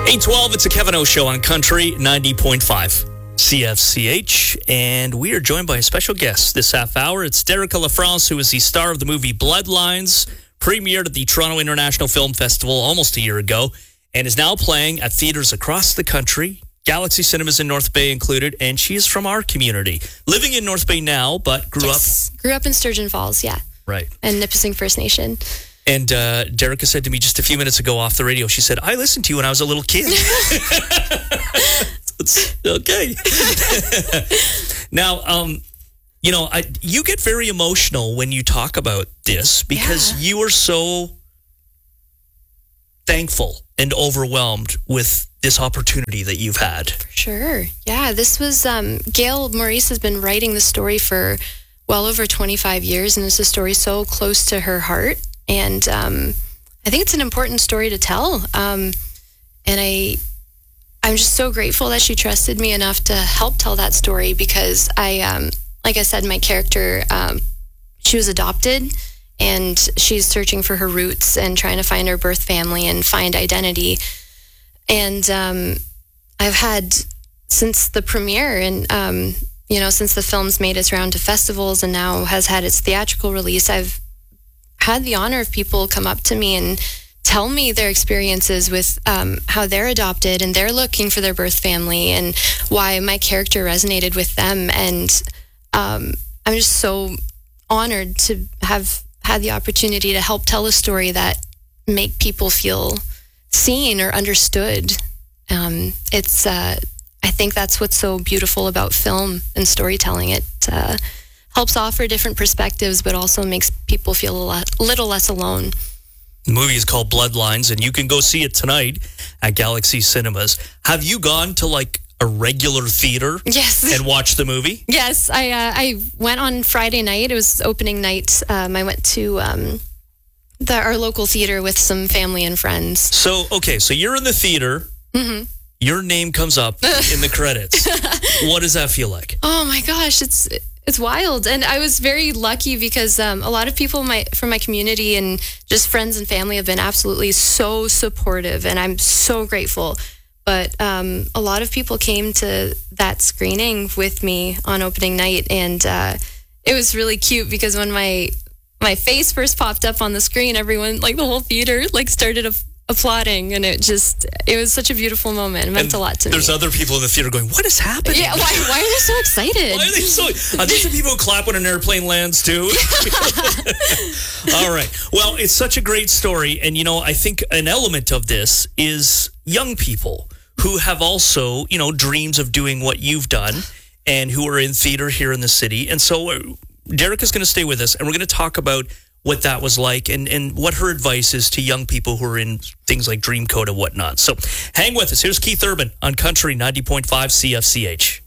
8:12, it's a Kevin O Show on Country 90.5 CFCH, and we are joined by a special guest this half hour. It's Derica LaFrance, who is the star of the movie Bloodlines, premiered at the Toronto International Film Festival almost a year ago, and is now playing at theaters across the country, Galaxy Cinemas in North Bay included, and she is from our community. Living in North Bay now, but grew up in Sturgeon Falls, yeah. Right. And Nipissing First Nation. And Derica said to me just a few minutes ago off the radio, she said, I listened to you when I was a little kid. It's okay. Now, you get very emotional when you talk about this because you are so thankful and overwhelmed with this opportunity that you've had. For sure. Yeah, this was, Gail Maurice has been writing the story for well over 25 years, and it's a story so close to her heart. And I think it's an important story to tell. And I'm just so grateful that she trusted me enough to help tell that story because like I said, my character, she was adopted and she's searching for her roots and trying to find her birth family and find identity. And I've had, since the premiere and, since the film's made its round to festivals and now has had its theatrical release, I've had the honor of people come up to me and tell me their experiences with how they're adopted and they're looking for their birth family and why my character resonated with them. And I'm just so honored to have had the opportunity to help tell a story that make people feel seen or understood. I think that's what's so beautiful about film and storytelling. It helps offer different perspectives, but also makes people feel a little less alone. The movie is called Bloodlines, and you can go see it tonight at Galaxy Cinemas. Have you gone to like a regular theater? Yes. And watched the movie? Yes, I went on Friday night. It was opening night. I went to our local theater with some family and friends. So you're in the theater. Mm-hmm. Your name comes up in the credits. What does that feel like? Oh my gosh, it's wild. And I was very lucky because a lot of people from my community and just friends and family have been absolutely so supportive, and I'm so grateful. But a lot of people came to that screening with me on opening night, and it was really cute because when my face first popped up on the screen, everyone, like the whole theater, like started applauding, and it was such a beautiful moment. It meant a lot to me. There's other people in the theater going, what is happening? Yeah, why are they so excited? Why are they so... Are these the people who clap when an airplane lands too? All right. Well, it's such a great story, and I think an element of this is young people who have also, dreams of doing what you've done and who are in theater here in the city. And so Derica's going to stay with us, and we're going to talk about what that was like and what her advice is to young people who are in things like Dreamcode and whatnot. So hang with us. Here's Keith Urban on Country 90.5 CFCH.